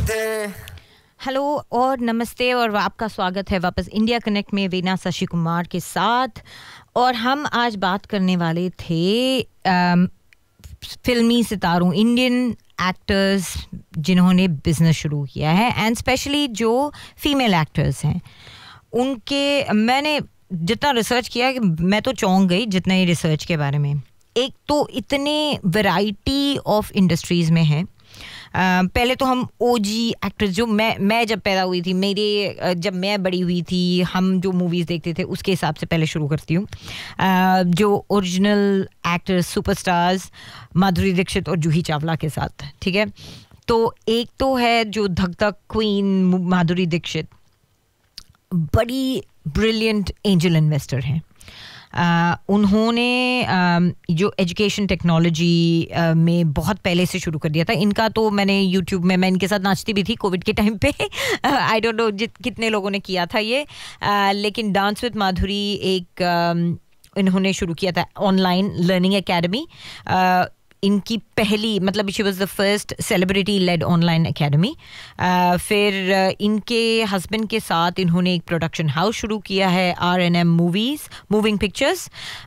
Hello और नमस्ते और आपका स्वागत है वापस इंडिया कनेक्ट में वीना शशि कुमार के साथ। और हम आज बात करने वाले थे फिल्मी सितारों, इंडियन एक्टर्स जिन्होंने बिजनेस शुरू किया है एंड स्पेशली जो फीमेल एक्टर्स हैं उनके। मैंने जितना रिसर्च किया कि मैं तो चौंक गई जितना ही रिसर्च के बारे में। एक तो इतने वैरायटी ऑफ इंडस्ट्रीज में है। पहले तो हम ओजी एक्टर्स जो मैं जब पैदा हुई थी, मेरे जब मैं बड़ी हुई थी, हम जो मूवीज़ देखते थे उसके हिसाब से पहले शुरू करती हूँ। जो original actors superstars Madhuri Dixit और जूही चावला के साथ, ठीक है। तो एक तो है जो धक धक क्वीन माधुरी दीक्षित, बड़ी ब्रिलियंट एंजल इन्वेस्टर हैं। उन्होंने जो एजुकेशन टेक्नोलॉजी में बहुत पहले से शुरू कर दिया था। इनका तो मैंने यूट्यूब में, मैं इनके साथ नाचती भी थी कोविड के टाइम पे। आई डोंट नो कितने लोगों ने किया था ये, लेकिन डांस विद माधुरी एक इन्होंने शुरू किया था ऑनलाइन लर्निंग एकेडमी। इनकी पहली, मतलब she was the first celebrity lead online academy. फिर इनके हस्बैंड के साथ इन्होंने एक प्रोडक्शन हाउस शुरू किया है, R&M मूवीज़, मूविंग पिक्चर्स।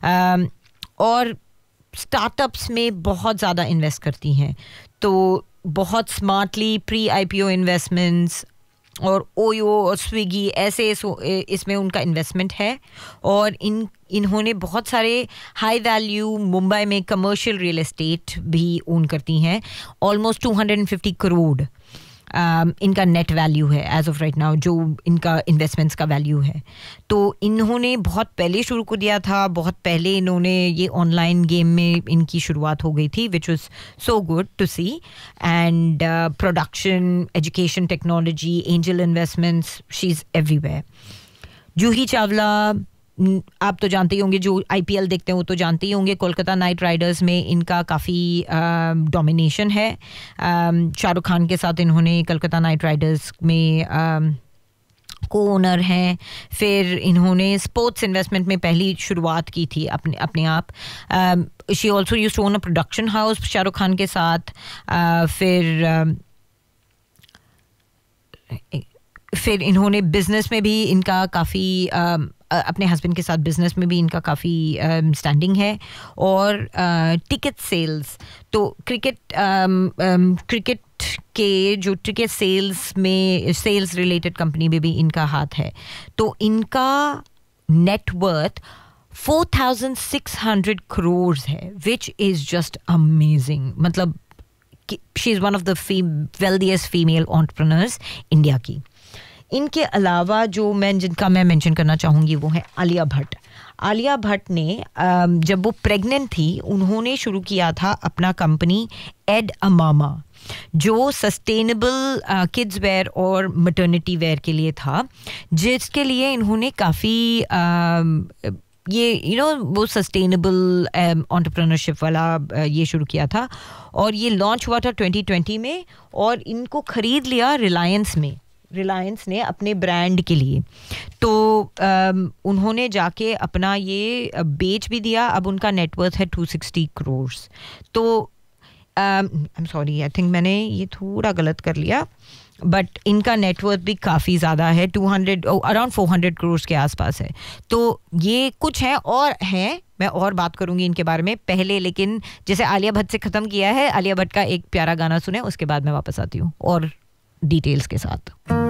और स्टार्टअप्स में बहुत ज़्यादा इन्वेस्ट करती हैं, तो बहुत स्मार्टली प्री IPO इन्वेस्टमेंट्स और ओयो और स्विगी ऐसे इसमें उनका इन्वेस्टमेंट है। और इन्होंने बहुत सारे हाई वैल्यू मुंबई में कमर्शियल रियल एस्टेट भी ओन करती हैं। ऑलमोस्ट 250 करोड़ इनका नेट वैल्यू है एज ऑफ राइट नाउ, जो इनका इन्वेस्टमेंट्स का वैल्यू है। तो इन्होंने बहुत पहले शुरू कर दिया था, बहुत पहले इन्होंने ये ऑनलाइन गेम में इनकी शुरुआत हो गई थी, which was so good to C. And production, education technology, angel investments, she is everywhere. Juhi Chawla आप तो जानते ही होंगे, जो IPL देखते हैं वो तो जानते ही होंगे। कोलकाता नाइट राइडर्स में इनका काफ़ी डोमिनेशन है। शाहरुख खान के साथ इन्होंने कोलकाता नाइट राइडर्स में को ओनर हैं। फिर इन्होंने स्पोर्ट्स इन्वेस्टमेंट में पहली शुरुआत की थी अपने आप। She also used to own a production house Shahrukh Khan के साथ। फिर इन्होंने बिजनेस में भी इनका काफ़ी अपने हस्बैंड के साथ बिजनेस में भी इनका काफ़ी स्टैंडिंग है। और टिकट सेल्स, तो क्रिकेट के जो टिकट सेल्स में, सेल्स रिलेटेड कंपनी में भी इनका हाथ है। तो इनका नेटवर्थ 4,600 करोड़ है, विच इज़ जस्ट अमेजिंग। मतलब she is one of the wealthiest female entrepreneurs India की। इनके अलावा जो जिनका मैं मेंशन करना चाहूँगी वो है आलिया भट्ट। आलिया भट्ट ने जब वो प्रेग्नेंट थी उन्होंने शुरू किया था अपना कंपनी एड अमामा, जो सस्टेनेबल किड्स वेयर और मटर्निटी वेयर के लिए था, जिसके लिए इन्होंने काफ़ी ये वो सस्टेनेबल एंटरप्रेन्योरशिप वाला ये शुरू किया था। और ये लॉन्च हुआ था 2020 में, और इनको ख़रीद लिया रिलायंस ने अपने ब्रांड के लिए। तो उन्होंने जाके अपना ये बेच भी दिया। अब उनका नेटवर्थ है 260 करोड़। तो I am sorry, I think मैंने ये थोड़ा गलत कर लिया, बट इनका नेटवर्थ भी काफ़ी ज़्यादा है, अराउंड 400 करोड़ के आसपास है। तो ये कुछ है और हैं, मैं और बात करूंगी इनके बारे में पहले। लेकिन जैसे आलिया भट्ट से ख़त्म किया है, आलिया भट्ट का एक प्यारा गाना सुने, उसके बाद मैं वापस आती हूँ और डिटेल्स के साथ।